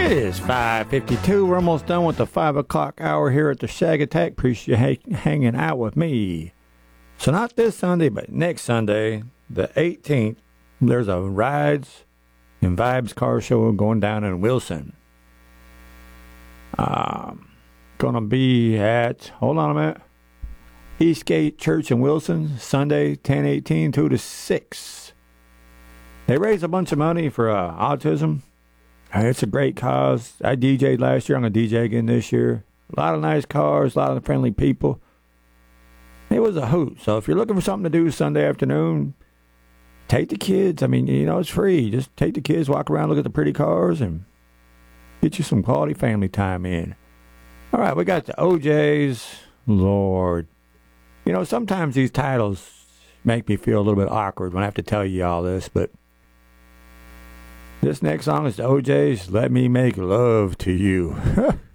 It is 5:52. We're almost done with the 5 o'clock hour here at the Shag Attack. Appreciate you hanging out with me. So not this Sunday, but next Sunday, the 18th, there's a Rides and Vibes car show going down in Wilson. Gonna be at, hold on a minute, Eastgate Church in Wilson, Sunday, 10/18, 2 to 6. They raise a bunch of money for autism. It's a great cause. I DJ'd last year. I'm going to DJ again this year. A lot of nice cars, a lot of friendly people. It was a hoot. So if you're looking for something to do Sunday afternoon, take the kids. I mean, you know, it's free. Just take the kids, walk around, look at the pretty cars, and get you some quality family time in. All right, we got the OJs. Lord. You know, sometimes these titles make me feel a little bit awkward when I have to tell you all this, but this next song is the OJs, Let Me Make Love to You.